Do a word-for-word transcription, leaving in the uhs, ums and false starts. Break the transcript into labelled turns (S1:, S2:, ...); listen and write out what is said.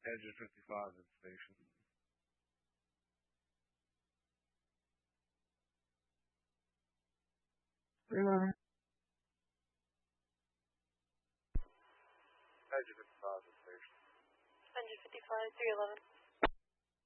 S1: Engine fifty-five in station.
S2: three eleven.
S1: Engine fifty-five in station.
S3: Engine fifty-five, three eleven.